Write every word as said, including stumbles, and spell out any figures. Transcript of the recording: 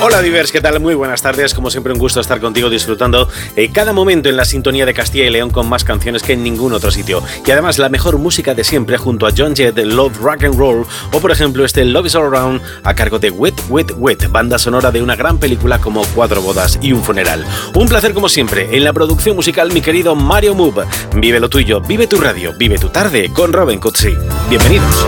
Hola Divers, ¿qué tal? Muy buenas tardes, como siempre un gusto estar contigo disfrutando eh, cada momento en la sintonía de Castilla y León con más canciones que en ningún otro sitio. Y además la mejor música de siempre junto a John Jett, Love Rock and Roll, o por ejemplo este Love is All Around a cargo de Wet Wet Wet, banda sonora de una gran película como Cuatro bodas y un funeral. Un placer como siempre en la producción musical mi querido Mario Move. Vive lo tuyo, vive tu radio, vive tu tarde con Robin Cutsi. Bienvenidos.